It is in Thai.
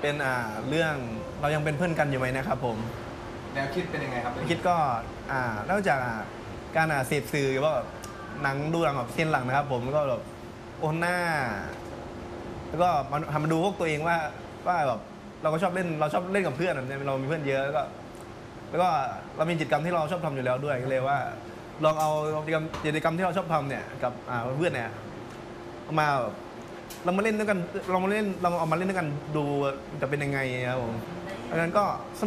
เป็นเรื่องเรายังเป็นเพื่อนกันอยู่ไหมนะครับผมแนวคิดเป็นยังไงครับคิดก็นอกจากการเสพสื่อหรือว่าแบบหนังดูหนังแบบเส้นหลังนะครับผมก็แบบโอนหน้าแล้วก็มาดูพวกตัวเองว่าแบบเราก็ชอบเล่นเราชอบเล่นกับเพื่อนเรามีเพื่อนเยอะแล้วก็เรามีกิจกรรมที่เราชอบทำอยู่แล้วด้วยก็เลยว่าลองเอากิจกรรมที่เราชอบทำเนี่ยกับเพื่อนเนี่ยเอามาเรามาเล่นด้วยกันเราเอามาเล่นด้วยกันดูจะเป็นยังไงครับผมดังนั้นก็